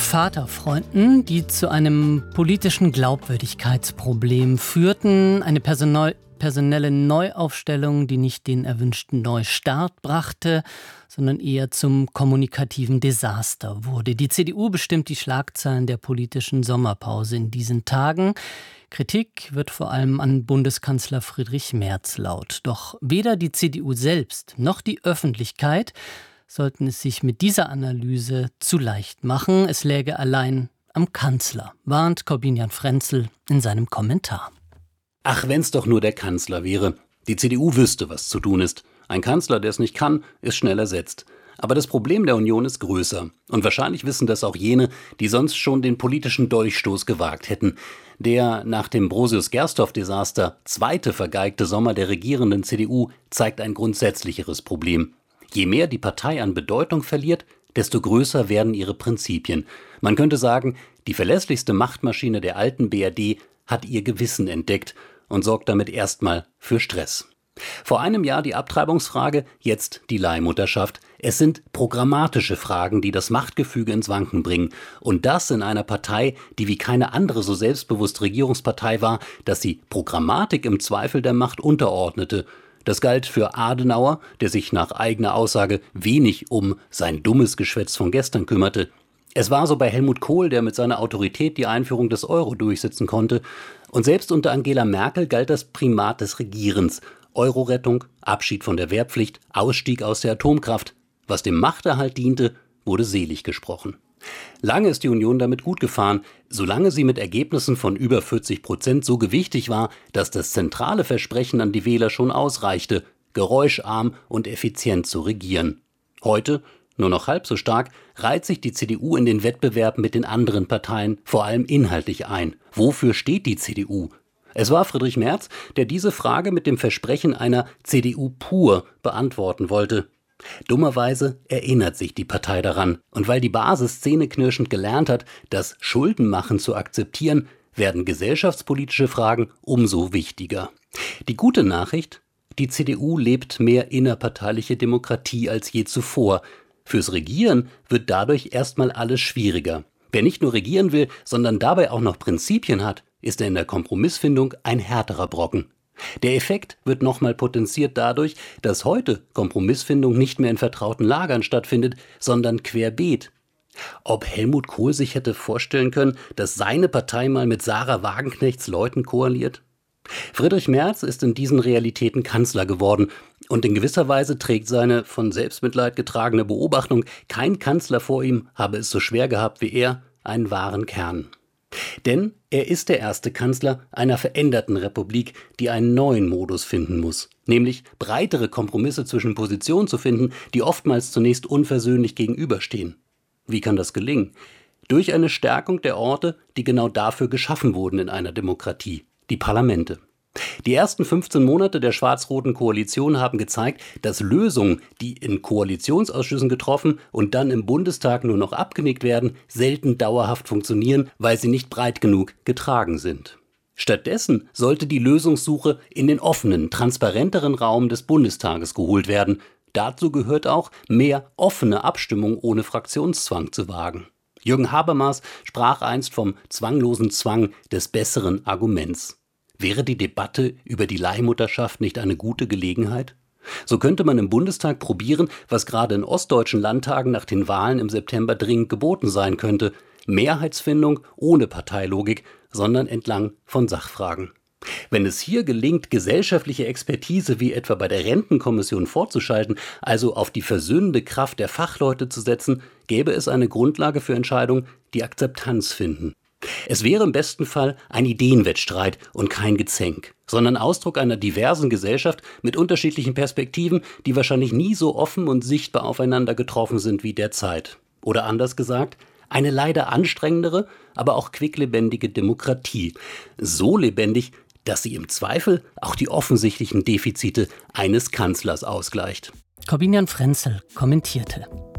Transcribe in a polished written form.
Vaterfreunden, die zu einem politischen Glaubwürdigkeitsproblem führten, eine personelle Neuaufstellung, die nicht den erwünschten Neustart brachte, sondern eher zum kommunikativen Desaster wurde. Die CDU bestimmt die Schlagzeilen der politischen Sommerpause in diesen Tagen. Kritik wird vor allem an Bundeskanzler Friedrich Merz laut. Doch weder die CDU selbst noch die Öffentlichkeit sollten es sich mit dieser Analyse zu leicht machen. Es läge allein am Kanzler, warnt Corbinian Frenzel in seinem Kommentar. Ach, wenn's doch nur der Kanzler wäre. Die CDU wüsste, was zu tun ist. Ein Kanzler, der es nicht kann, ist schnell ersetzt. Aber das Problem der Union ist größer. Und wahrscheinlich wissen das auch jene, die sonst schon den politischen Dolchstoß gewagt hätten. Der nach dem Brosius-Gersdorf-Desaster zweite vergeigte Sommer der regierenden CDU zeigt ein grundsätzlicheres Problem. Je mehr die Partei an Bedeutung verliert, desto größer werden ihre Prinzipien. Man könnte sagen, die verlässlichste Machtmaschine der alten BRD hat ihr Gewissen entdeckt und sorgt damit erstmal für Stress. Vor einem Jahr die Abtreibungsfrage, jetzt die Leihmutterschaft. Es sind programmatische Fragen, die das Machtgefüge ins Wanken bringen. Und das in einer Partei, die wie keine andere so selbstbewusst Regierungspartei war, dass sie Programmatik im Zweifel der Macht unterordnete. Das galt für Adenauer, der sich nach eigener Aussage wenig um sein dummes Geschwätz von gestern kümmerte. Es war so bei Helmut Kohl, der mit seiner Autorität die Einführung des Euro durchsetzen konnte. Und selbst unter Angela Merkel galt das Primat des Regierens. Euro-Rettung, Abschied von der Wehrpflicht, Ausstieg aus der Atomkraft. Was dem Machterhalt diente, wurde selig gesprochen. Lange ist die Union damit gut gefahren, solange sie mit Ergebnissen von über 40% so gewichtig war, dass das zentrale Versprechen an die Wähler schon ausreichte, geräuscharm und effizient zu regieren. Heute, nur noch halb so stark, reiht sich die CDU in den Wettbewerb mit den anderen Parteien vor allem inhaltlich ein. Wofür steht die CDU? Es war Friedrich Merz, der diese Frage mit dem Versprechen einer CDU pur beantworten wollte. Dummerweise erinnert sich die Partei daran. Und weil die Basis zähneknirschend gelernt hat, das Schuldenmachen zu akzeptieren, werden gesellschaftspolitische Fragen umso wichtiger. Die gute Nachricht: Die CDU lebt mehr innerparteiliche Demokratie als je zuvor. Fürs Regieren wird dadurch erstmal alles schwieriger. Wer nicht nur regieren will, sondern dabei auch noch Prinzipien hat, ist er in der Kompromissfindung ein härterer Brocken. Der Effekt wird nochmal potenziert dadurch, dass heute Kompromissfindung nicht mehr in vertrauten Lagern stattfindet, sondern querbeet. Ob Helmut Kohl sich hätte vorstellen können, dass seine Partei mal mit Sarah Wagenknechts Leuten koaliert? Friedrich Merz ist in diesen Realitäten Kanzler geworden und in gewisser Weise trägt seine von Selbstmitleid getragene Beobachtung, kein Kanzler vor ihm habe es so schwer gehabt wie er, einen wahren Kern. Denn er ist der erste Kanzler einer veränderten Republik, die einen neuen Modus finden muss, nämlich breitere Kompromisse zwischen Positionen zu finden, die oftmals zunächst unversöhnlich gegenüberstehen. Wie kann das gelingen? Durch eine Stärkung der Orte, die genau dafür geschaffen wurden in einer Demokratie, die Parlamente. Die ersten 15 Monate der schwarz-roten Koalition haben gezeigt, dass Lösungen, die in Koalitionsausschüssen getroffen und dann im Bundestag nur noch abgenickt werden, selten dauerhaft funktionieren, weil sie nicht breit genug getragen sind. Stattdessen sollte die Lösungssuche in den offenen, transparenteren Raum des Bundestages geholt werden. Dazu gehört auch, mehr offene Abstimmung ohne Fraktionszwang zu wagen. Jürgen Habermas sprach einst vom zwanglosen Zwang des besseren Arguments. Wäre die Debatte über die Leihmutterschaft nicht eine gute Gelegenheit? So könnte man im Bundestag probieren, was gerade in ostdeutschen Landtagen nach den Wahlen im September dringend geboten sein könnte. Mehrheitsfindung ohne Parteilogik, sondern entlang von Sachfragen. Wenn es hier gelingt, gesellschaftliche Expertise wie etwa bei der Rentenkommission fortzuschalten, also auf die versöhnende Kraft der Fachleute zu setzen, gäbe es eine Grundlage für Entscheidungen, die Akzeptanz finden. Es wäre im besten Fall ein Ideenwettstreit und kein Gezänk, sondern Ausdruck einer diversen Gesellschaft mit unterschiedlichen Perspektiven, die wahrscheinlich nie so offen und sichtbar aufeinander getroffen sind wie derzeit. Oder anders gesagt, eine leider anstrengendere, aber auch quicklebendige Demokratie. So lebendig, dass sie im Zweifel auch die offensichtlichen Defizite eines Kanzlers ausgleicht. Corbinian Frenzel kommentierte.